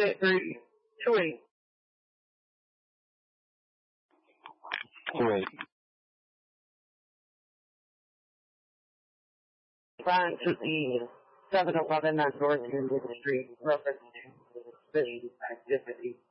280. Wait. Find to the 7-Eleven on North Union Street, reference to the city activity.